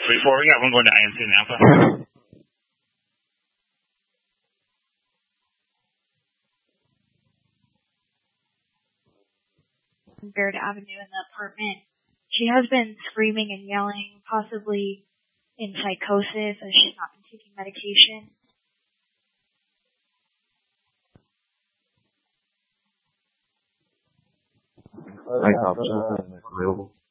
3-4 nga, I'm going to INC Napa. Baird Avenue in the apartment. She has been screaming and yelling, possibly in psychosis, as she's not been taking medication. Nice option available.